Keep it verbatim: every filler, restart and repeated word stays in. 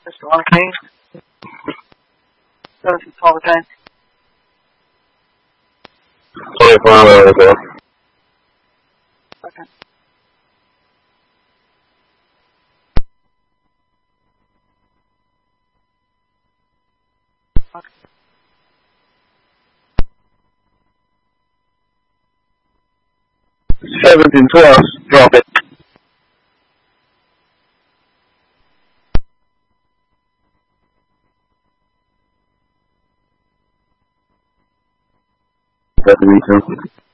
Mister One King. This is all the time. twenty-four hours ago. Okay. Okay. seventeen twelve, drop it. That's the reason.